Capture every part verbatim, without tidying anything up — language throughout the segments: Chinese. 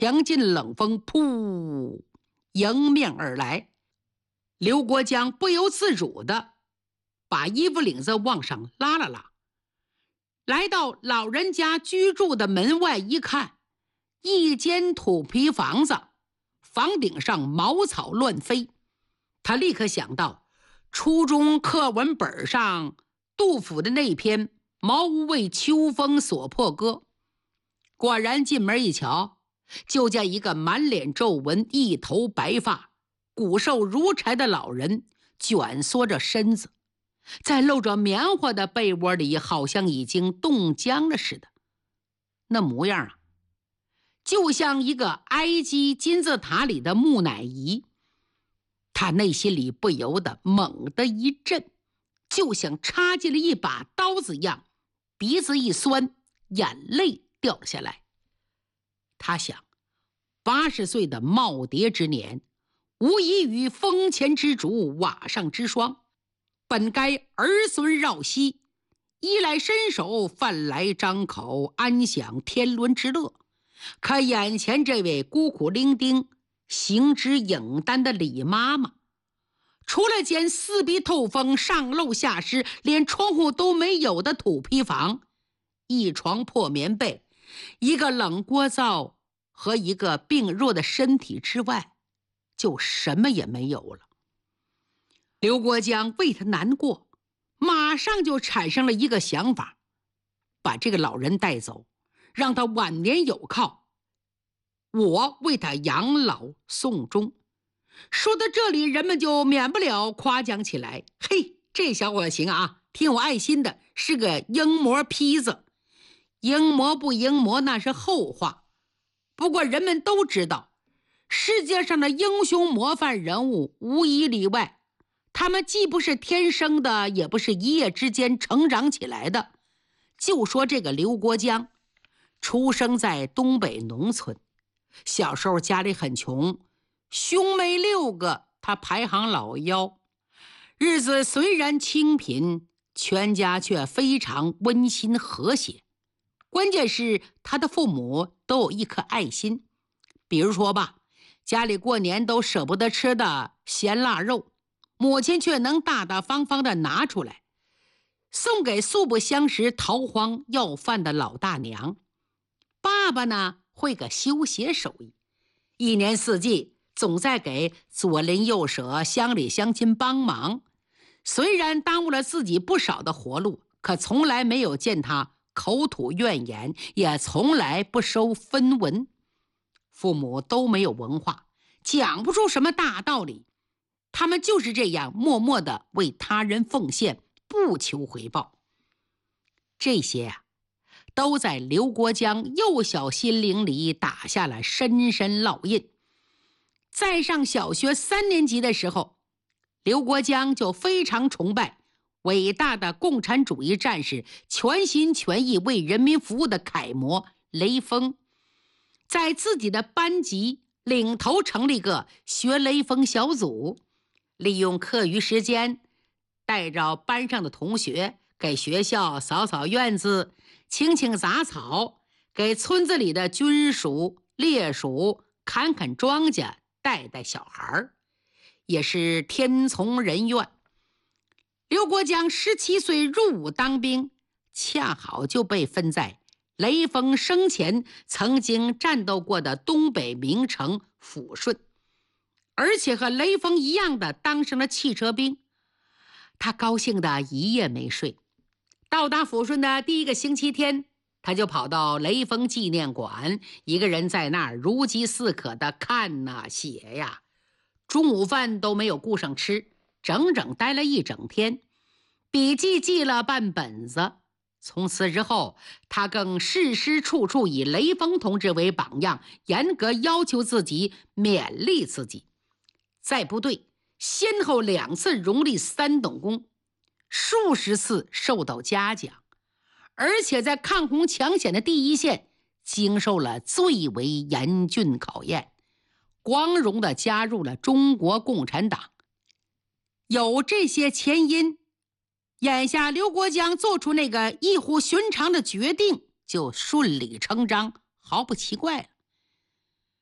强劲冷风噗迎面而来，刘国江不由自主地把衣服领子往上拉了拉，来到老人家居住的门外一看，一间土坯房子，房顶上茅草乱飞。他立刻想到初中课文本上杜甫的那篇《茅屋为秋风所破歌》。果然进门一瞧，就见一个满脸皱纹、一头白发、骨瘦如柴的老人蜷缩着身子，在露着棉花的被窝里，好像已经冻僵了似的。那模样啊，就像一个埃及金字塔里的木乃伊。他内心里不由得猛地一震，就像插进了一把刀子一样，鼻子一酸，眼泪掉了下来。他想，八十岁的耄耋之年，无异于风前之烛，瓦上之霜，本该儿孙绕膝，衣来伸手，饭来张口，安享天伦之乐。可眼前这位孤苦伶仃、行之影单的李妈妈，除了间四壁透风、上漏下湿、连窗户都没有的土坯房，一床破棉被，一个冷锅灶和一个病弱的身体之外，就什么也没有了。刘国江为他难过，马上就产生了一个想法，把这个老人带走，让他晚年有靠，我为他养老送终。说到这里，人们就免不了夸奖起来，嘿，这小伙子行啊，挺有爱心的，是个英模坯子。英模不英模那是后话，不过人们都知道，世界上的英雄模范人物无一例外，他们既不是天生的，也不是一夜之间成长起来的。就说这个刘国江，出生在东北农村，小时候家里很穷，兄妹六个，他排行老幺。日子虽然清贫，全家却非常温馨和谐。关键是他的父母都有一颗爱心，比如说吧，家里过年都舍不得吃的咸腊肉，母亲却能大大方方的拿出来送给素不相识、逃荒要饭的老大娘。爸爸呢，会个修鞋手艺，一年四季总在给左邻右舍、乡里乡亲帮忙。虽然耽误了自己不少的活路，可从来没有见他口吐怨言，也从来不收分文。父母都没有文化，讲不出什么大道理，他们就是这样默默地为他人奉献，不求回报。这些啊，都在刘国江幼小心灵里打下了深深烙印。在上小学三年级的时候，刘国江就非常崇拜伟大的共产主义战士，全心全意为人民服务的楷模雷锋。在自己的班级领头成立个学雷锋小组，利用课余时间带着班上的同学给学校扫扫院子、清清杂草，给村子里的军属、烈属砍砍庄稼、带带小孩，也是天从人愿。刘国江十七岁入伍当兵，恰好就被分在雷锋生前曾经战斗过的东北名城抚顺，而且和雷锋一样的当上了汽车兵。他高兴的一夜没睡。到达抚顺的第一个星期天，他就跑到雷锋纪念馆，一个人在那儿如饥似渴的看呐写呀，中午饭都没有顾上吃，整整待了一整天，笔记记了半本子。从此之后，他更事事处处以雷锋同志为榜样，严格要求自己，勉励自己。在部队先后两次荣立三等功，数十次受到嘉奖，而且在抗洪抢险的第一线经受了最为严峻考验，光荣地加入了中国共产党。有这些前因，眼下刘国江做出那个异乎寻常的决定，就顺理成章，毫不奇怪了。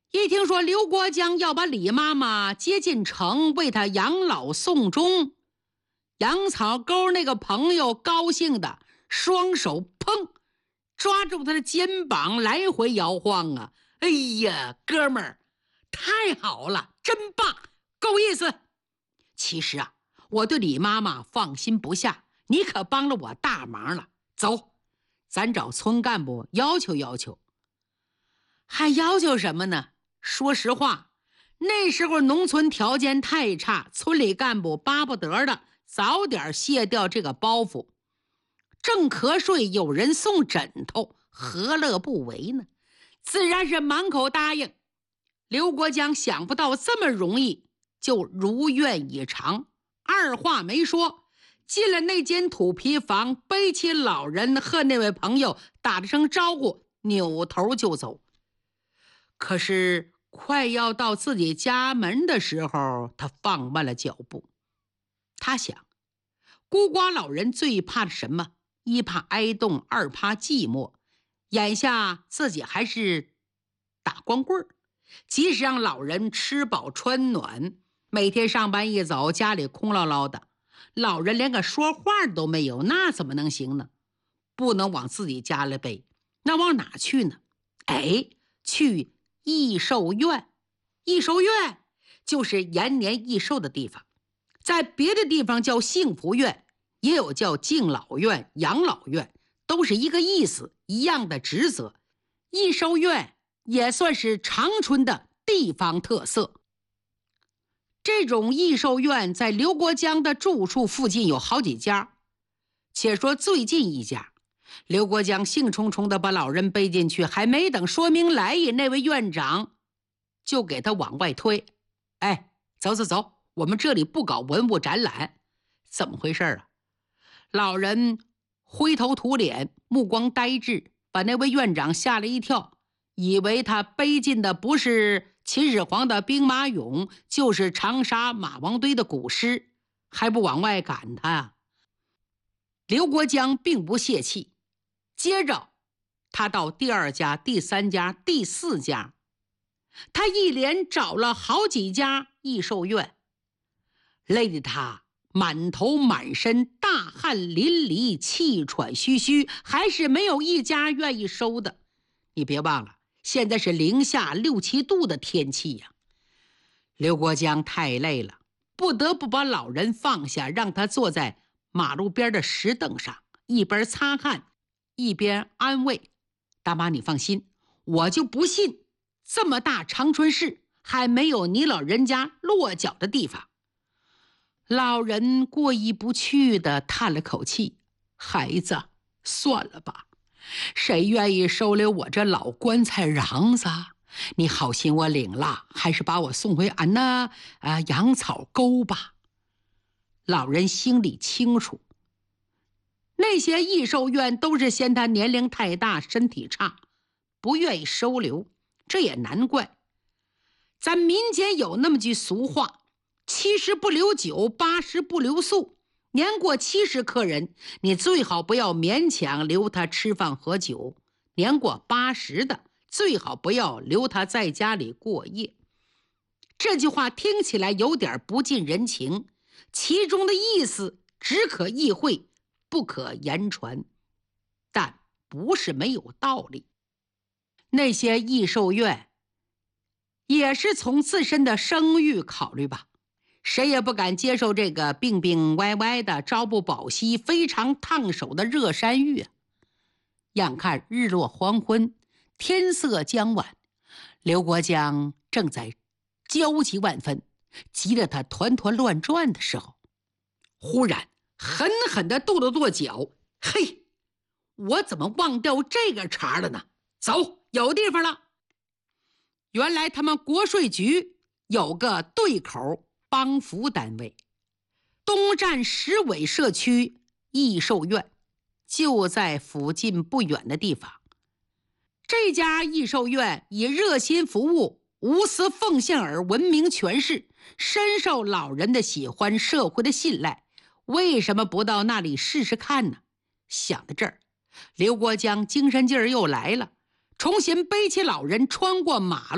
一听说刘国江要把李妈妈接进城，为他养老送终，杨草沟那个朋友高兴的双手砰抓住他的肩膀，来回摇晃啊！哎呀，哥们儿，太好了，真棒，够意思。其实啊，我对李妈妈放心不下，你可帮了我大忙了。走，咱找村干部要求要求。还要求什么呢？说实话，那时候农村条件太差，村里干部巴不得的早点卸掉这个包袱。正瞌睡，有人送枕头，何乐不为呢？自然是满口答应。刘国江想不到这么容易就如愿以偿，二话没说，进了那间土坯房，背起老人和那位朋友打了声招呼，扭头就走。可是快要到自己家门的时候，他放慢了脚步。他想，孤寡老人最怕的什么？一怕挨冻，二怕寂寞。眼下自己还是打光棍儿，即使让老人吃饱穿暖，每天上班一走，家里空落落的，老人连个说话都没有，那怎么能行呢？不能往自己家里背，那往哪去呢？哎，去益寿院。益寿院就是延年益寿的地方，在别的地方叫幸福院，也有叫敬老院、养老院，都是一个意思，一样的职责。益寿院也算是长春的地方特色。这种益寿院在刘国江的住处附近有好几家。且说最近一家，刘国江兴冲冲地把老人背进去，还没等说明来意，那位院长就给他往外推。哎，走走走，我们这里不搞文物展览。怎么回事啊？老人灰头土脸，目光呆滞，把那位院长吓了一跳，以为他背进的不是秦始皇的兵马俑，就是长沙马王堆的古尸，还不往外赶他啊？刘国江并不泄气，接着他到第二家、第三家、第四家，他一连找了好几家益寿院，累得他满头满身大汗淋漓，气喘吁吁，还是没有一家愿意收的。你别忘了，现在是零下六七度的天气呀。刘国江太累了，不得不把老人放下，让他坐在马路边的石凳上，一边擦汗一边安慰：大妈，你放心，我就不信这么大长春市还没有你老人家落脚的地方。老人过意不去地叹了口气：孩子，算了吧，谁愿意收留我这老棺材瓤子？你好心我领了，还是把我送回俺那呃养草沟吧。老人心里清楚，那些益寿院都是嫌他年龄太大，身体差，不愿意收留。这也难怪，咱民间有那么句俗话：七十不留酒，八十不留宿。年过七十客人，你最好不要勉强留他吃饭喝酒；年过八十的，最好不要留他在家里过夜。这句话听起来有点不近人情，其中的意思只可意会，不可言传，但不是没有道理。那些益寿院也是从自身的声誉考虑吧，谁也不敢接受这个病病歪歪的、朝不保夕、非常烫手的热山芋啊。眼看日落黄昏，天色将晚，刘国江正在焦急万分，急得他团团乱转的时候，忽然狠狠地跺了跺脚：嘿，我怎么忘掉这个茬了呢？走，有地方了。原来他们国税局有个对口帮扶单位，东站石尾社区益寿院就在附近不远的地方。这家益寿院以热心服务、无私奉献而闻名全市，深受老人的喜欢，社会的信赖。为什么不到那里试试看呢？想到这儿，刘国江精神劲儿又来了，重新背起老人，穿过马路。